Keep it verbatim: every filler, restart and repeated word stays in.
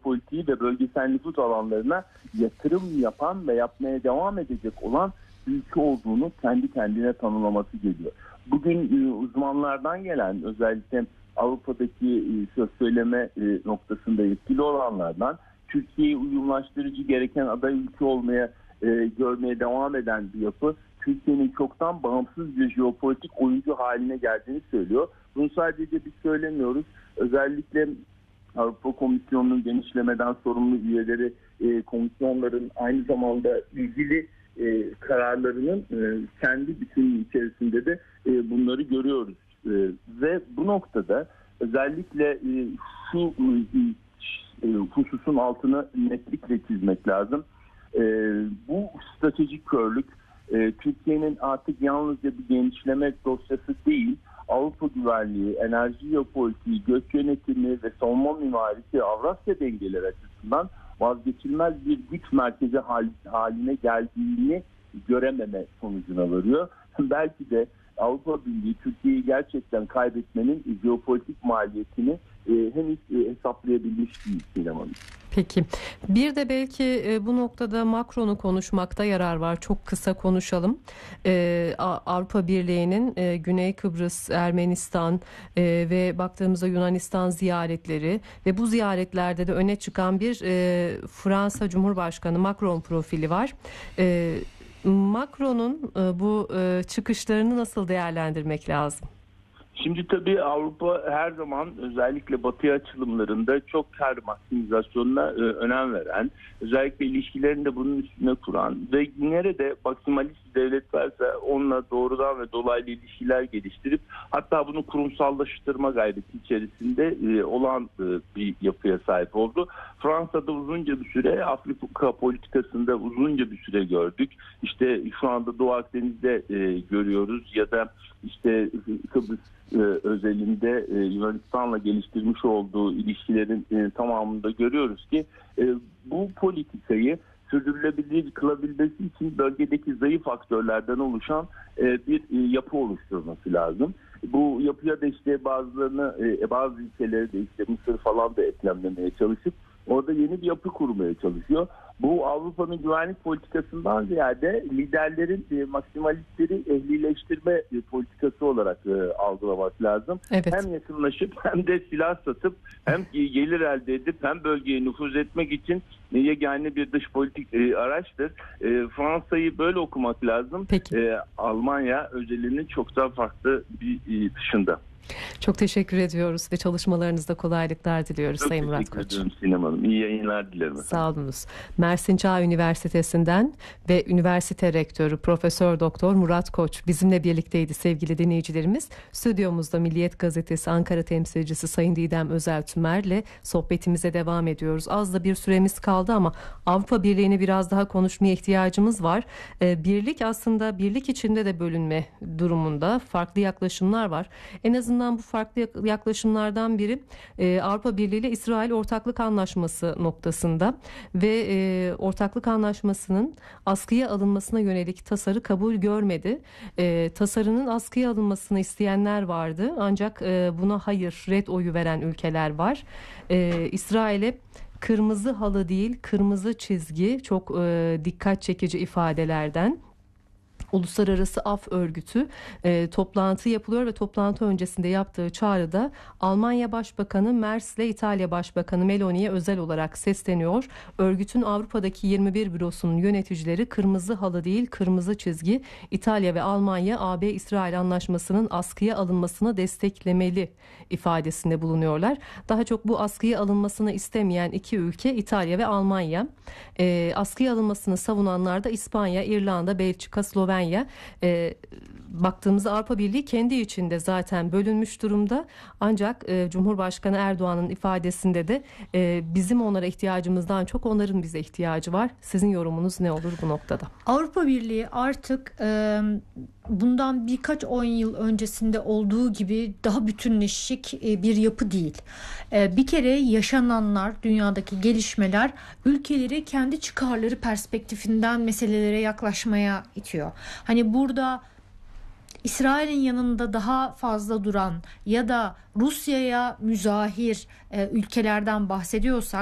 jeopolitiği ve bölgesel nüfuz alanlarına yatırım yapan ve yapmaya devam edecek olan ülke olduğunu kendi kendine tanımlaması geliyor. Bugün uzmanlardan gelen, özellikle Avrupa'daki söz söyleme noktasında etkili olanlardan, Türkiye'yi uyumlaştırıcı gereken aday ülke olmaya e, görmeye devam eden bir yapı, Türkiye'nin çoktan bağımsız bir jeopolitik oyuncu haline geldiğini söylüyor. Bunu sadece biz söylemiyoruz. Özellikle Avrupa Komisyonu'nun genişlemeden sorumlu üyeleri, e, komisyonların aynı zamanda ilgili e, kararlarının e, kendi bütünü içerisinde de e, bunları görüyoruz. E, ve bu noktada özellikle e, şu e, hususun altını netlikle çizmek lazım. E, bu stratejik körlük e, Türkiye'nin artık yalnızca bir genişleme dosyası değil, Avrupa güvenliği, enerji jeopolitiği, göç yönetimi ve savunma mimarisi, Avrasya dengeleri açısından vazgeçilmez bir güç merkezi haline geldiğini görememe sonucuna varıyor. Belki de Avrupa Birliği Türkiye'yi gerçekten kaybetmenin jeopolitik maliyetini e, henüz e, hesaplayabilmiş değil Sinem Hanım. Peki. Bir de belki e, bu noktada Macron'u konuşmakta yarar var. Çok kısa konuşalım. E, Avrupa Birliği'nin e, Güney Kıbrıs, Ermenistan e, ve baktığımızda Yunanistan ziyaretleri ve bu ziyaretlerde de öne çıkan bir e, Fransa Cumhurbaşkanı Macron profili var. E, Macron'un e, bu e, çıkışlarını nasıl değerlendirmek lazım? Şimdi tabii Avrupa her zaman özellikle Batı açılımlarında çok kar maksimizasyonuna e, önem veren, özellikle ilişkilerini de bunun üstüne kuran ve nerede maksimalist bir devlet varsa onunla doğrudan ve dolaylı ilişkiler geliştirip hatta bunu kurumsallaştırma gayreti içerisinde e, olan e, bir yapıya sahip oldu. Fransa'da uzunca bir süre, Afrika politikasında uzunca bir süre gördük. İşte şu anda Doğu Akdeniz'de e, görüyoruz ya da işte Kıbrıs e, özelinde e, Yunanistan'la geliştirmiş olduğu ilişkilerin e, tamamında görüyoruz ki e, bu politikayı sürdürülebilir kılabilmesi için bölgedeki zayıf aktörlerden oluşan e, bir e, yapı oluşturması lazım. Bu yapıya da işte bazılarını, e, bazı ülkeleri de işte Mısır falan da eklemlemeye çalışıp orada yeni bir yapı kurmaya çalışıyor. Bu Avrupa'nın güvenlik politikasından ziyade liderlerin e, maksimalistleri ehlileştirme e, politikası olarak e, algılamak lazım. Evet. Hem yakınlaşıp hem de silah satıp hem gelir elde edip hem bölgeye nüfuz etmek için e, yegane bir dış politik e, araçtır. E, Fransa'yı böyle okumak lazım. E, Almanya özelinin çok daha farklı bir e, dışında. Çok teşekkür ediyoruz ve çalışmalarınızda kolaylıklar diliyoruz Çok Sayın Murat Koç. Çok teşekkür ederim Sinem Hanım. İyi yayınlar dilerim. Sağ olunuz. Mersin Çağ Üniversitesi'nden ve üniversite rektörü Profesör Doktor Murat Koç bizimle birlikteydi sevgili dinleyicilerimiz. Stüdyomuzda Milliyet Gazetesi Ankara temsilcisi Sayın Didem Özel Tümer'le sohbetimize devam ediyoruz. Az da bir süremiz kaldı ama Avrupa Birliği'ni biraz daha konuşmaya ihtiyacımız var. Birlik aslında birlik içinde de bölünme durumunda farklı yaklaşımlar var. En azından bu farklı yaklaşımlardan biri e, Avrupa Birliği ile İsrail Ortaklık Anlaşması noktasında ve e, ortaklık anlaşmasının askıya alınmasına yönelik tasarı kabul görmedi. E, tasarının askıya alınmasını isteyenler vardı ancak e, buna hayır, red oyu veren ülkeler var. E, İsrail'e kırmızı halı değil, kırmızı çizgi çok e, dikkat çekici ifadelerden. Uluslararası Af Örgütü e, toplantı yapılıyor ve toplantı öncesinde yaptığı çağrıda Almanya Başbakanı Merz ile İtalya Başbakanı Meloni'ye özel olarak sesleniyor. Örgütün Avrupa'daki yirmi bir bürosunun yöneticileri kırmızı halı değil kırmızı çizgi İtalya ve Almanya A B-İsrail anlaşmasının askıya alınmasını desteklemeli ifadesinde bulunuyorlar. Daha çok bu askıya alınmasını istemeyen iki ülke İtalya ve Almanya. E, askıya alınmasını savunanlar da İspanya, İrlanda, Belçika, Slovenya. E, baktığımızda Avrupa Birliği kendi içinde zaten bölünmüş durumda. Ancak e, Cumhurbaşkanı Erdoğan'ın ifadesinde de e, bizim onlara ihtiyacımızdan çok onların bize ihtiyacı var. Sizin yorumunuz ne olur bu noktada? Avrupa Birliği artık e, bundan birkaç on yıl öncesinde olduğu gibi daha bütünleşik e, bir yapı değil. E, bir kere yaşananlar, dünyadaki gelişmeler ülkeleri kendi çıkarları perspektifinden meselelere yaklaşmaya itiyor. Hani burada İsrail'in yanında daha fazla duran ya da Rusya'ya müzahir e, ülkelerden bahsediyorsak